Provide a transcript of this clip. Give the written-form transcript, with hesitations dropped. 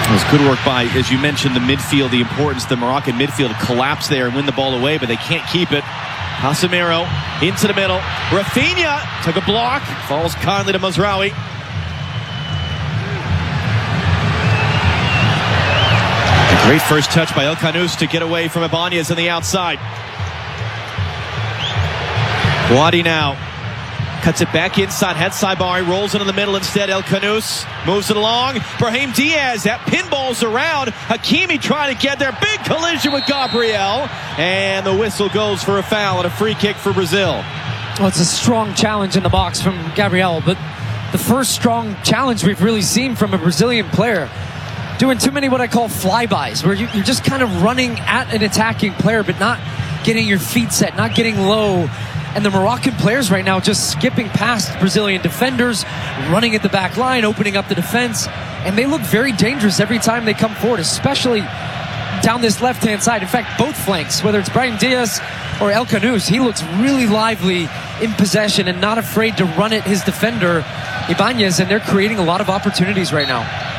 It was good work by, as you mentioned, the midfield, the importance, the Moroccan midfield collapse there and win the ball away, but they can't keep it. Casemiro into the middle. Rafinha took a block, falls kindly to Mazraoui. A great first touch by El Khanous to get away from Ibanez on the outside. Wadi now cuts it back inside. Had Saibari, rolls into the middle instead. El Khanous moves it along. Brahim Diaz, that pinballs around. Hakimi trying to get there. Big collision with Gabriel. And the whistle goes for a foul and a free kick for Brazil. Well, it's a strong challenge in the box from Gabriel, but the first strong challenge we've really seen from a Brazilian player. Doing too many what I call flybys, where you're just kind of running at an attacking player, but not getting your feet set, not getting low. And the Moroccan players right now just skipping past Brazilian defenders, running at the back line, opening up the defense. And they look very dangerous every time they come forward, especially down this left-hand side. In fact, both flanks, whether it's Brahim Diaz or El Khanous, he looks really lively in possession and not afraid to run at his defender, Ibanez, and they're creating a lot of opportunities right now.